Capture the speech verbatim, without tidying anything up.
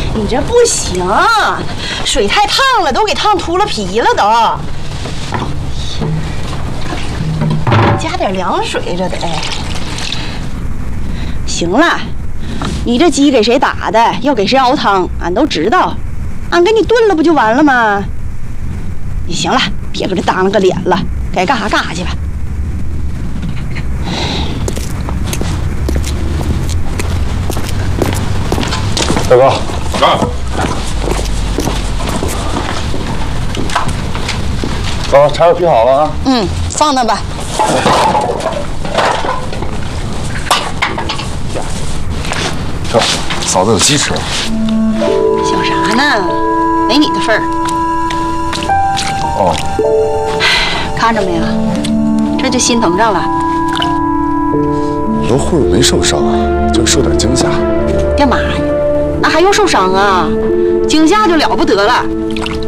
你这不行，水太烫了，都给烫秃了皮了都。加点凉水，这得。行了，你这鸡给谁打的，要给谁熬汤，俺都知道，俺给你炖了不就完了吗？你行了，别搁这当了个脸了，该干啥干啥去吧。 大哥， 啊， 啊，柴火劈好了啊。 嗯，放那吧。 这嫂子有鸡吃了。 想啥呢？没你的份儿。 哦， 看着没有？这就心疼上了。 罗慧没受伤啊，就是受点惊吓。 干嘛呀？那还用受伤啊？惊吓就了不得了。